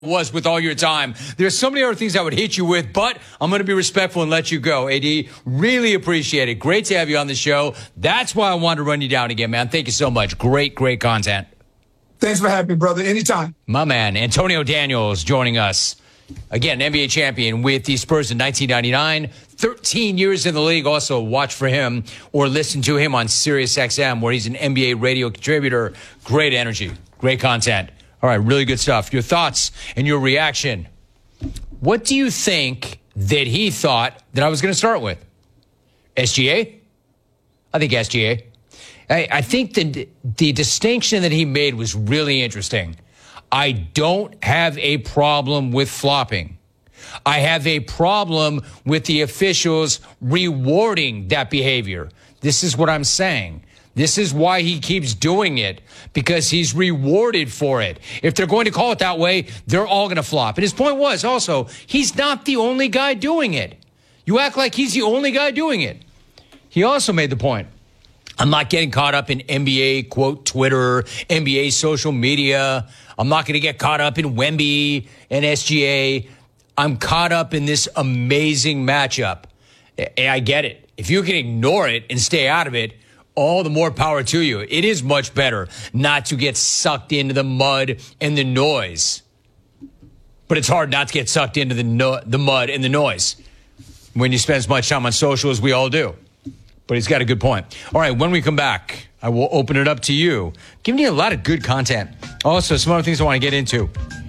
was with all your time. There's so many other things I would hit you with, but I'm going to be respectful and let you go. AD, really appreciate it. Great to have you on the show. That's why I wanted to run you down again, man. Thank you so much. Great content. Thanks for having me, brother. Anytime. My man, Antonio Daniels, joining us. Again, NBA champion with the Spurs in 1999. 13 years in the league. Also, watch for him or listen to him on SiriusXM, where he's an NBA radio contributor. Great energy. Great content. All right, really good stuff. Your thoughts and your reaction. What do you think that he thought that I was going to start with? SGA? I think SGA. I think the distinction that he made was really interesting. I don't have a problem with flopping. I have a problem with the officials rewarding that behavior. This is what I'm saying. This is why he keeps doing it, because he's rewarded for it. If they're going to call it that way, they're all going to flop. And his point was also, he's not the only guy doing it. You act like he's the only guy doing it. He also made the point, I'm not getting caught up in NBA, quote, Twitter, NBA social media. I'm not going to get caught up in Wemby and SGA. I'm caught up in this amazing matchup. I get it. If you can ignore it and stay out of it, all the more power to you. It is much better not to get sucked into the mud and the noise. But it's hard not to get sucked into the mud and the noise when you spend as much time on social as we all do. But he's got a good point. All right, when we come back, I will open it up to you. Giving you a lot of good content. Also, some other things I want to get into.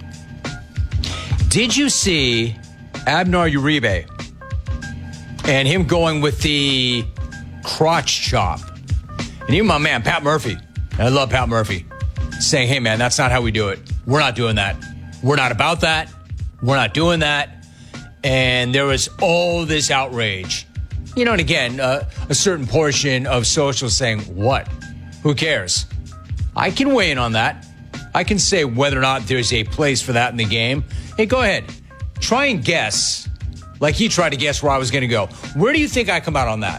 Did you see Abner Uribe and him going with the crotch chop? And even my man, Pat Murphy, I love Pat Murphy, saying, hey, man, that's not how we do it. We're not doing that. We're not about that. We're not doing that. And there was all this outrage. You know, and again, a certain portion of social saying, what? Who cares? I can weigh in on that. I can say whether or not there's a place for that in the game. Hey, go ahead. Try and guess, like he tried to guess where I was going to go. Where do you think I come out on that?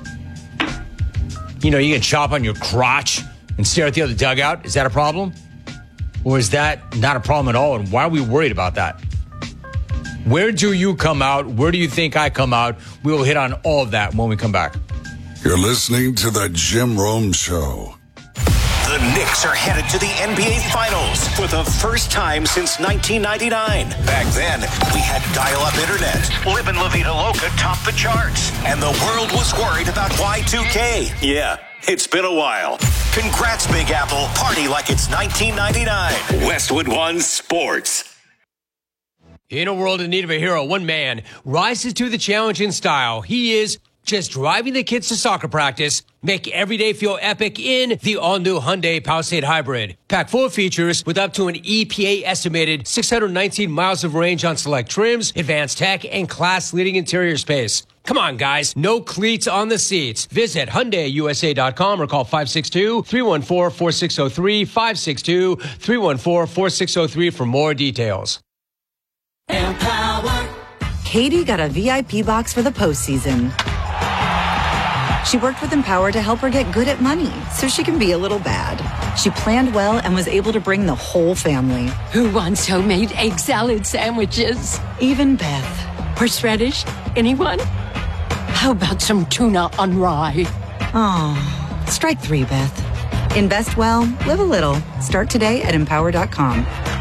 You know, you can chop on your crotch and stare at the other dugout. Is that a problem? Or is that not a problem at all? And why are we worried about that? Where do you come out? Where do you think I come out? We will hit on all of that when we come back. You're listening to The Jim Rome Show. The Knicks are headed to the NBA Finals for the first time since 1999. Back then, we had dial-up internet. Live in La Vida Loca topped the charts. And the world was worried about Y2K. Yeah, it's been a while. Congrats, Big Apple. Party like it's 1999. Westwood One Sports. In a world in need of a hero, one man rises to the challenge in style. He is just driving the kids to soccer practice, make every day feel epic in the all-new Hyundai Palisade Hybrid. Packed full of features with up to an EPA-estimated 619 miles of range on select trims, advanced tech, and class-leading interior space. Come on, guys. No cleats on the seats. Visit HyundaiUSA.com or call 562-314-4603, 562-314-4603 for more details. Empower. Katie got a VIP box for the postseason. She worked with Empower to help her get good at money so she can be a little bad. She planned well and was able to bring the whole family. Who wants homemade egg salad sandwiches? Even Beth. Horseradish? Anyone? How about some tuna on rye? Oh, strike three, Beth. Invest well, live a little. Start today at Empower.com.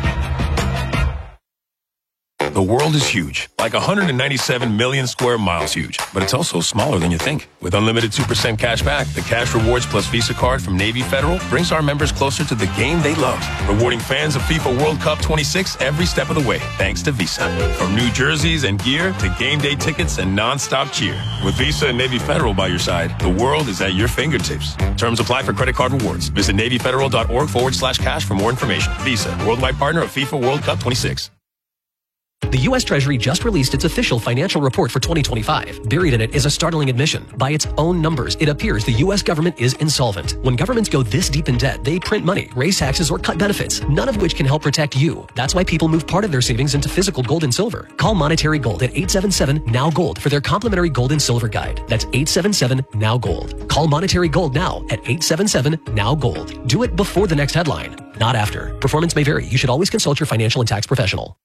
The world is huge, like 197 million square miles huge, but it's also smaller than you think. With unlimited 2% cash back, the Cash Rewards Plus Visa card from Navy Federal brings our members closer to the game they love, rewarding fans of FIFA World Cup 26 every step of the way, thanks to Visa. From new jerseys and gear to game day tickets and non-stop cheer. With Visa and Navy Federal by your side, the world is at your fingertips. Terms apply for credit card rewards. Visit NavyFederal.org/cash for more information. Visa, worldwide partner of FIFA World Cup 26. The U.S. Treasury just released its official financial report for 2025. Buried in it is a startling admission. By its own numbers, it appears the U.S. government is insolvent. When governments go this deep in debt, they print money, raise taxes, or cut benefits, none of which can help protect you. That's why people move part of their savings into physical gold and silver. Call Monetary Gold at 877-NOW-GOLD for their complimentary gold and silver guide. That's 877-NOW-GOLD. Call Monetary Gold now at 877-NOW-GOLD. Do it before the next headline, not after. Performance may vary. You should always consult your financial and tax professional.